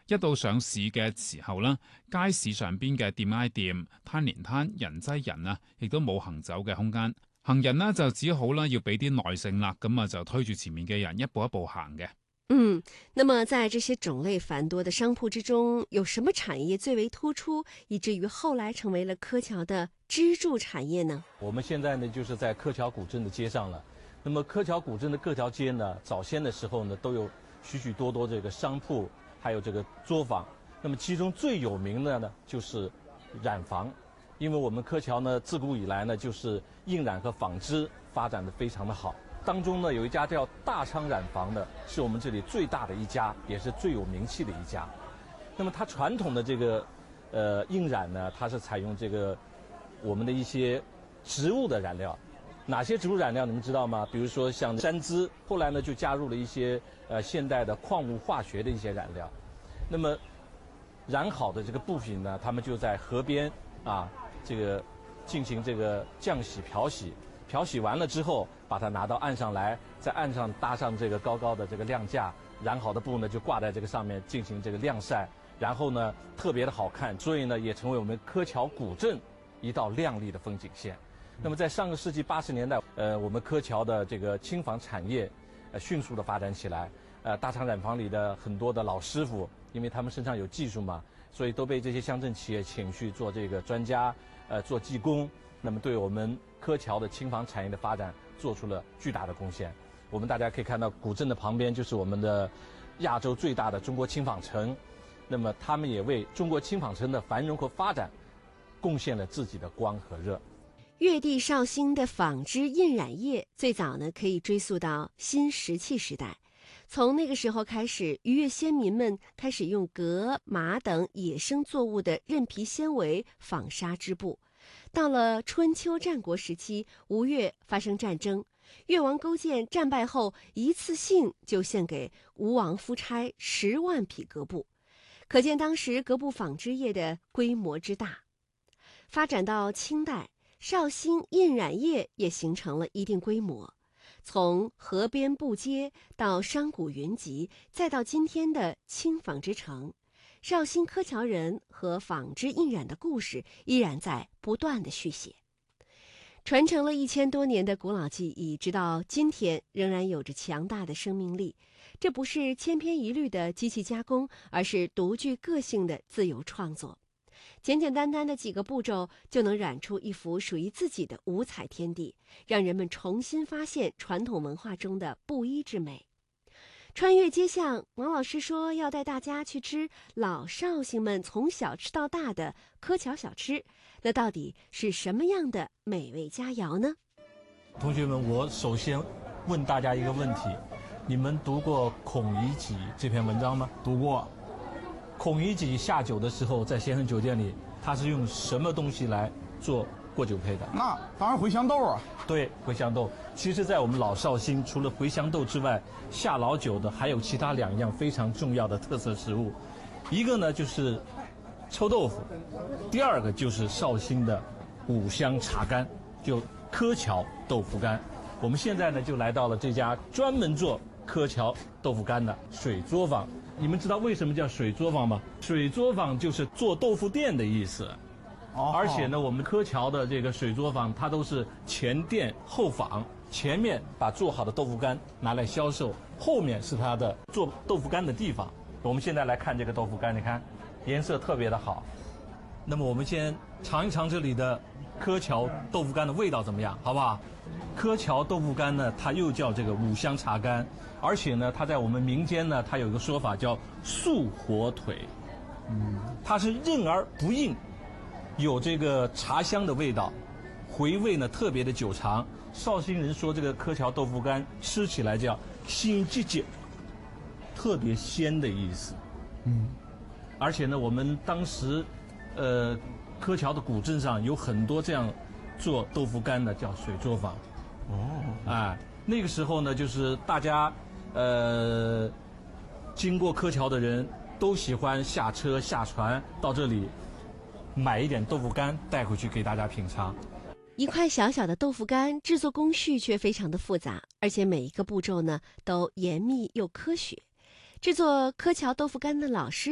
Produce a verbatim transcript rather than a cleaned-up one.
一到上市嘅時候啦，街市上邊嘅店挨店、攤連攤、人擠人啊，亦都冇行走嘅空間。行人呢，就只好啦，要俾啲耐性啦，咁啊就推住前面嘅人一步一步行嘅。 嗯，那麼在這些種類繁多的商鋪之中，有什麼產業最為突出，以至於後來成為了柯橋的支柱產業呢？ 我們現在呢，就是在柯橋古鎮的街上了。那麼柯橋古鎮的各條街呢，早先的時候呢，都有許許多多這個商鋪，還有這個作坊。那麼其中最有名的呢，就是染坊。因為我們柯橋呢，自古以來呢，就是印染和紡織發展得非常的好。當中呢，有一家叫大昌染坊的，是我們這裡最大的一家，也是最有名氣的一家。那麼它傳統的這個，呃，印染呢，它是採用這個我們的一些植物的染料。哪些植物染料你們知道嗎？比如說像山梔，後來呢就加入了一些呃現代的礦物化學的一些染料。那麼染好的這個布品呢，他們就在河邊啊，這個進行這個浆洗、漂洗。漂洗完了之後，把它拿到岸上來，在岸上搭上這個高高的這個晾架，染好的布呢就掛在這個上面進行這個晾曬，然後呢特別的好看，所以呢也成為我們柯橋古鎮一道亮麗的風景線。那麼在上個世紀八十年代，呃，我們柯橋的這個輕紡產業，呃，迅速的發展起來。呃，大昌染坊裡的很多的老師傅，因為他們身上有技術嘛，所以都被這些鄉鎮企業請去做這個專家，呃，做技工。那麼對我們柯橋的輕紡產業的發展做出了巨大的貢獻。我們大家可以看到，古鎮的旁邊就是我們的亞洲最大的中國輕紡城。那麼他們也為中國輕紡城的繁榮和發展貢獻了自己的光和熱。 粵地紹興的紡織印染業最早呢可以追溯到新石器時代。從那個時候開始，漁業先民們開始用革、麻等野生作物的韌皮纖維紡紗織布。到了春秋戰國時期，吳越發生戰爭，越王勾踐戰敗後，一次性就獻給吳王夫差十萬匹革布，可見當時革布紡織業的規模之大。發展到清代，紹興印染業也形成了一定規模，從河邊布街到商賈雲集，再到今天的輕紡織城。紹興柯橋人和紡織印染的故事依然在不斷的續寫，傳承了一千多年的古老技藝，直到今天仍然有着強大的生命力。這不是千篇一律的機器加工，而是獨具個性的自由創作。簡簡單單的幾個步驟就能染出一幅屬於自己的五彩天地，讓人們重新發現傳統文化中的布衣之美。穿越街巷，王老師說要帶大家去吃老紹興們從小吃到大的柯橋小吃，那到底是什麼樣的美味佳肴呢？ 同學們，我首先問大家一個問題，你們讀過《孔乙己》這篇文章嗎？ 讀過。 孔乙己下酒的時候，在先生酒店裡，他是用什麼東西來做過酒配的？ 那當然茴香豆啊。 對，茴香豆。其實在我們老紹興，除了茴香豆之外，下老酒的還有其他兩樣非常重要的特色食物，一個呢就是臭豆腐，第二個就是紹興的五香茶乾，就柯橋豆腐乾。我們現在呢就來到了這家專門做柯橋豆腐乾的水作坊。你們知道為什麼叫水作坊嗎？水作坊就是做豆腐店的意思。 哦， 而且呢，我們柯橋的這個水作坊，它都是前店後坊，前面把做好的豆腐乾拿來銷售，後面是它的做豆腐乾的地方。我們現在來看這個豆腐乾，你看顏色特別的好。那麼我們先嘗一嘗這裡的柯橋豆腐乾的味道怎麼樣，好不好？柯橋豆腐乾呢，它又叫這個五香茶乾，而且呢，它在我們民間呢，它有一個說法叫素火腿，嗯，它是韌而不硬，有這個茶香的味道，回味呢特別的久長。紹興人說這個柯橋豆腐乾吃起來叫鮮結結，特別鮮的意思。嗯，而且呢，我們當時，呃，柯橋的古鎮上有很多這樣做豆腐乾的，叫水作坊。哦，哎，那個時候呢，就是大家，呃，經過柯橋的人都喜歡下車下船到這裡，買一點豆腐乾帶回去給大家品嘗。 一塊小小的豆腐乾製作工序卻非常的複雜，而且每一個步驟呢都嚴密又科學。製作柯橋豆腐乾的老師